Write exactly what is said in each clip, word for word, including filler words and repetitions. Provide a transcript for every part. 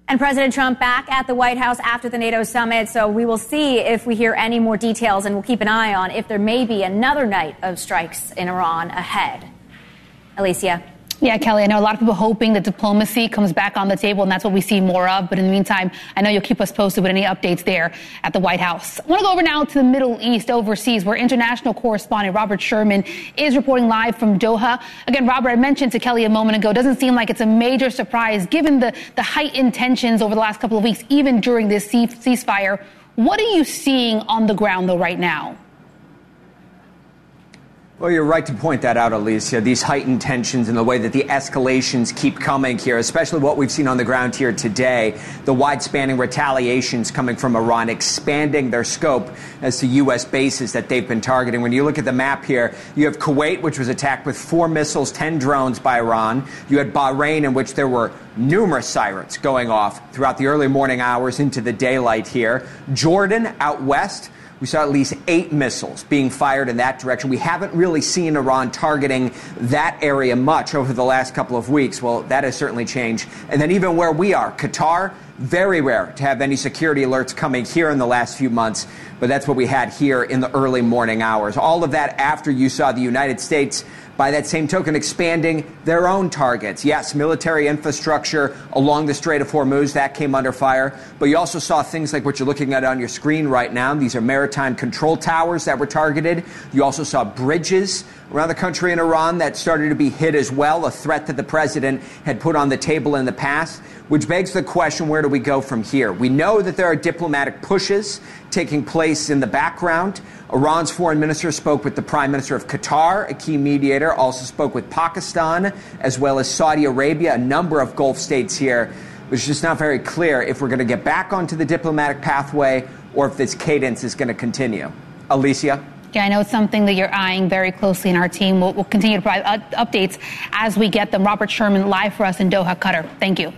And President Trump back at the White House after the NATO summit. So we will see if we hear any more details, and we'll keep an eye on if there may be another night of strikes in Iran ahead. Alicia. Yeah, Kelly, I know a lot of people hoping that diplomacy comes back on the table, and that's what we see more of. But in the meantime, I know you'll keep us posted with any updates there at the White House. I want to go over now to the Middle East, overseas, where international correspondent Robert Sherman is reporting live from Doha. Again, Robert, I mentioned to Kelly a moment ago, it doesn't seem like it's a major surprise given the, the heightened tensions over the last couple of weeks, even during this ceasefire. What are you seeing on the ground, though, right now? Well, you're right to point that out, Alicia. These heightened tensions and the way that the escalations keep coming here, especially what we've seen on the ground here today, the wide-spanning retaliations coming from Iran, expanding their scope as to U S bases that they've been targeting. When you look at the map here, you have Kuwait, which was attacked with four missiles, ten drones by Iran. You had Bahrain, in which there were numerous sirens going off throughout the early morning hours into the daylight here. Jordan, out west, we saw at least eight missiles being fired in that direction. We haven't really seen Iran targeting that area much over the last couple of weeks. Well, that has certainly changed. And then even where we are, Qatar, very rare to have any security alerts coming here in the last few months. But that's what we had here in the early morning hours. All of that after you saw the United States, by that same token, expanding their own targets. Yes, military infrastructure along the Strait of Hormuz, that came under fire. But you also saw things like what you're looking at on your screen right now. These are maritime control towers that were targeted. You also saw bridges around the country in Iran that started to be hit as well, a threat that the president had put on the table in the past, which begs the question, where do we go from here? We know that there are diplomatic pushes taking place in the background. Iran's foreign minister spoke with the prime minister of Qatar, a key mediator, also spoke with Pakistan, as well as Saudi Arabia, a number of Gulf states here. It's just not very clear if we're going to get back onto the diplomatic pathway or if this cadence is going to continue. Alicia? Yeah, I know it's something that you're eyeing very closely in our team. We'll, we'll continue to provide uh, updates as we get them. Robert Sherman live for us in Doha, Qatar. Thank you.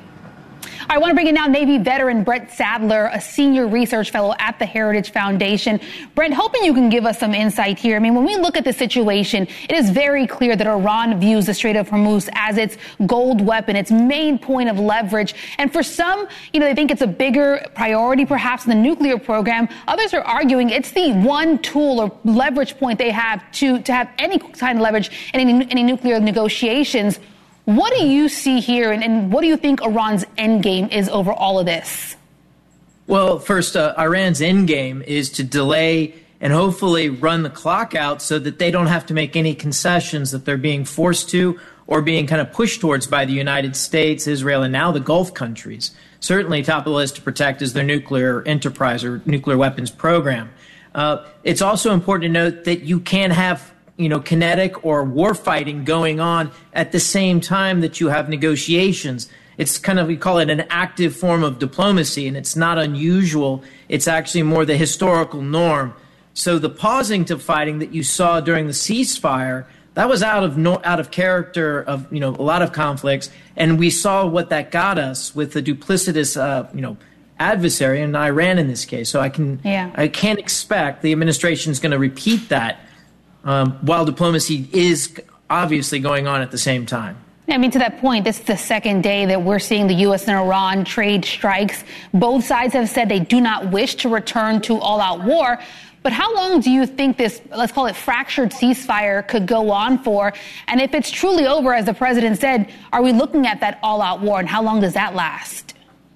I want to bring in now Navy veteran Brett Sadler, a senior research fellow at the Heritage Foundation. Brett, hoping you can give us some insight here. I mean, when we look at the situation, it is very clear that Iran views the Strait of Hormuz as its gold weapon, its main point of leverage. And for some, you know, they think it's a bigger priority perhaps than the nuclear program. Others are arguing it's the one tool or leverage point they have to, to have any kind of leverage in any, any nuclear negotiations. What do you see here, and, and what do you think Iran's endgame is over all of this? Well, first, uh, Iran's endgame is to delay and hopefully run the clock out so that they don't have to make any concessions that they're being forced to or being kind of pushed towards by the United States, Israel, and now the Gulf countries. Certainly top of the list to protect is their nuclear enterprise or nuclear weapons program. Uh, it's also important to note that you can have you know, kinetic or war fighting going on at the same time that you have negotiations. It's kind of, we call it an active form of diplomacy, and it's not unusual. It's actually more the historical norm. So the pausing to fighting that you saw during the ceasefire, that was out of no, out of character of, you know, a lot of conflicts. And we saw what that got us with the duplicitous, uh, you know, adversary in Iran in this case. So I can, yeah. I can't expect the administration is going to repeat that. Um, while diplomacy is obviously going on at the same time. I mean, to that point, this is the second day that we're seeing the U S and Iran trade strikes. Both sides have said they do not wish to return to all-out war. But how long do you think this, let's call it fractured ceasefire, could go on for? And if it's truly over, as the president said, are we looking at that all-out war, and how long does that last?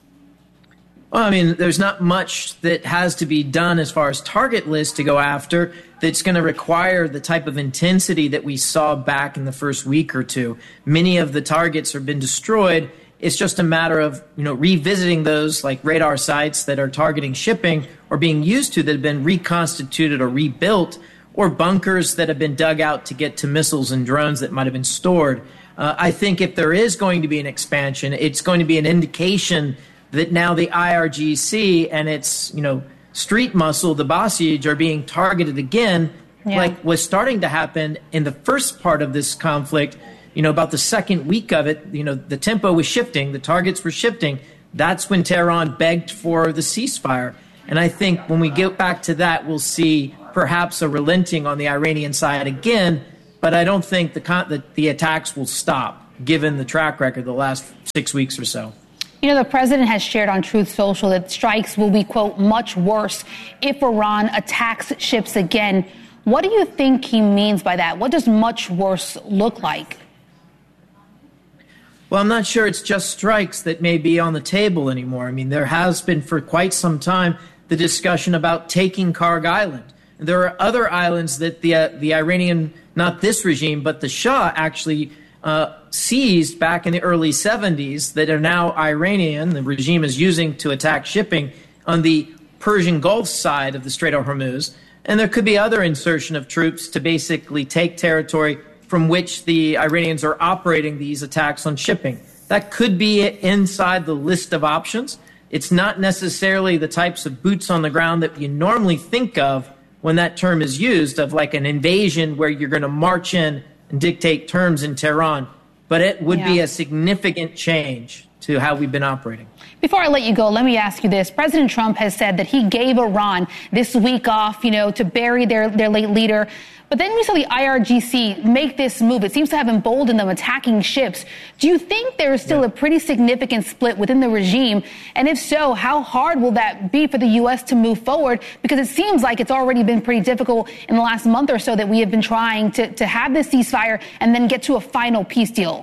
Well, I mean, there's not much that has to be done as far as target lists to go after that's going to require the type of intensity that we saw back in the first week or two. Many of the targets have been destroyed. It's just a matter of, you know, revisiting those like radar sites that are targeting shipping or being used to that have been reconstituted or rebuilt, or bunkers that have been dug out to get to missiles and drones that might have been stored. Uh, I think if there is going to be an expansion, it's going to be an indication that now the I R G C and its, you know, street muscle, the Basij, are being targeted again, yeah. like was starting to happen in the first part of this conflict. You know, about the second week of it, you know, the tempo was shifting, the targets were shifting. That's when Tehran begged for the ceasefire. And I think when we get back to that, we'll see perhaps a relenting on the Iranian side again. But I don't think the, the, the attacks will stop, given the track record the last six weeks or so. You know, the president has shared on Truth Social that strikes will be, quote, much worse if Iran attacks ships again. What do you think he means by that? What does much worse look like? Well, I'm not sure it's just strikes that may be on the table anymore. I mean, there has been for quite some time the discussion about taking Karg Island. And there are other islands that the uh, the Iranian, not this regime, but the Shah actually uh, seized back in the early seventies that are now Iranian. The regime is using to attack shipping on the Persian Gulf side of the Strait of Hormuz. And there could be other insertion of troops to basically take territory from which the Iranians are operating these attacks on shipping. That could be inside the list of options. It's not necessarily the types of boots on the ground that you normally think of when that term is used, of like an invasion where you're going to march in and dictate terms in Tehran. But it would yeah. be a significant change to how we've been operating. Before I let you go, let me ask you this. President Trump has said that he gave Iran this week off, you know, to bury their, their late leader. But then we saw the I R G C make this move. It seems to have emboldened them attacking ships. Do you think there is still yeah. a pretty significant split within the regime? And if so, how hard will that be for the U S to move forward? Because it seems like it's already been pretty difficult in the last month or so that we have been trying to, to have this ceasefire and then get to a final peace deal.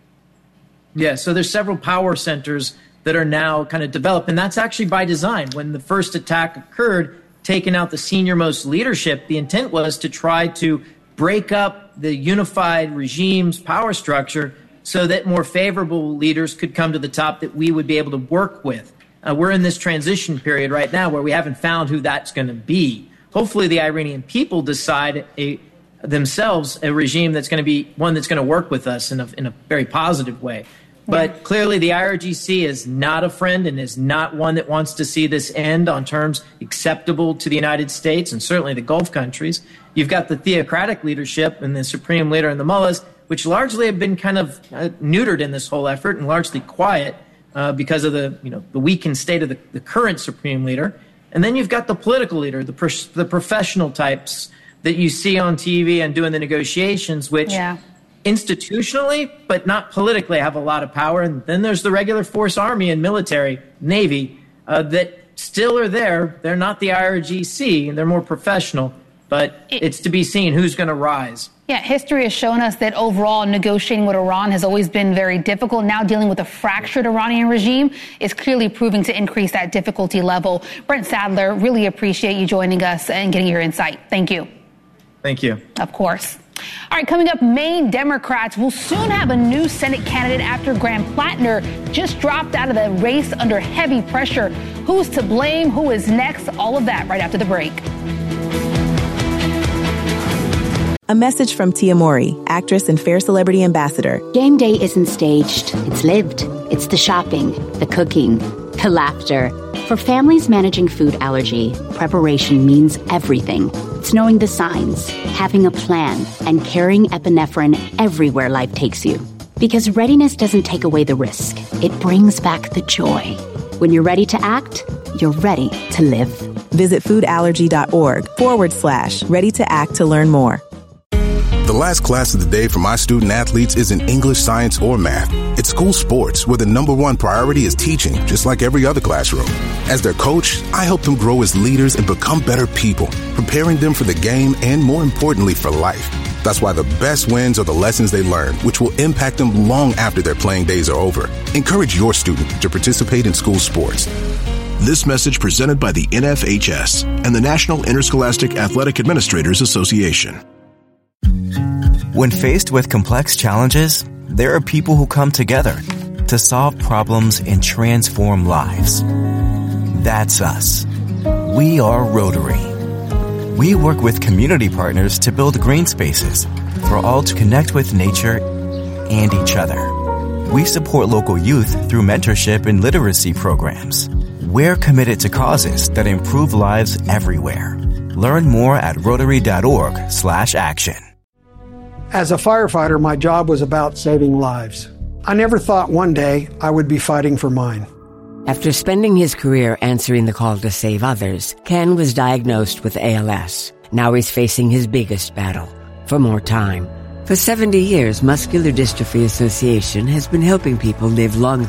Yeah, so there's several power centers that are now kind of developed. And that's actually by design. When the first attack occurred, taking out the senior-most leadership, the intent was to try to break up the unified regime's power structure so that more favorable leaders could come to the top that we would be able to work with. Uh, we're in this transition period right now where we haven't found who that's going to be. Hopefully the Iranian people decide a, themselves a regime that's going to be one that's going to work with us in a, in a very positive way. But yeah. clearly the I R G C is not a friend and is not one that wants to see this end on terms acceptable to the United States and certainly the Gulf countries. You've got the theocratic leadership and the supreme leader and the mullahs, which largely have been kind of uh, neutered in this whole effort and largely quiet uh, because of the, you know, the weakened state of the, the current supreme leader. And then you've got the political leader, the, pro- the professional types that you see on T V and doing the negotiations, which... Yeah. institutionally, but not politically, have a lot of power. And then there's the regular force army and military, Navy, uh, that still are there. They're not the I R G C, and they're more professional. But it, it's to be seen who's going to rise. Yeah, history has shown us that overall negotiating with Iran has always been very difficult. Now dealing with a fractured Iranian regime is clearly proving to increase that difficulty level. Brent Sadler, really appreciate you joining us and getting your insight. Thank you. Thank you. Of course. All right, coming up, Maine Democrats will soon have a new Senate candidate after Graham Plattner just dropped out of the race under heavy pressure. Who's to blame? Who is next? All of that right after the break. A message from Tia Mori, actress and Fair Celebrity Ambassador. Game day isn't staged. It's lived. It's the shopping, the cooking, the laughter. For families managing food allergy, preparation means everything. It's knowing the signs, having a plan, and carrying epinephrine everywhere life takes you. Because readiness doesn't take away the risk. It brings back the joy. When you're ready to act, you're ready to live. Visit foodallergy.org forward slash ready to act to learn more. The last class of the day for my student athletes isn't English, science, or math. It's school sports, where the number one priority is teaching, just like every other classroom. As their coach, I help them grow as leaders and become better people, preparing them for the game and, more importantly, for life. That's why the best wins are the lessons they learn, which will impact them long after their playing days are over. Encourage your student to participate in school sports. This message presented by the N F H S and the National Interscholastic Athletic Administrators Association. When faced with complex challenges, there are people who come together to solve problems and transform lives. That's us. We are Rotary. We work with community partners to build green spaces for all to connect with nature and each other. We support local youth through mentorship and literacy programs. We're committed to causes that improve lives everywhere. Learn more at rotary.org slash action. As a firefighter, my job was about saving lives. I never thought one day I would be fighting for mine. After spending his career answering the call to save others, Ken was diagnosed with A L S. Now he's facing his biggest battle, for more time. For seventy years, Muscular Dystrophy Association has been helping people live longer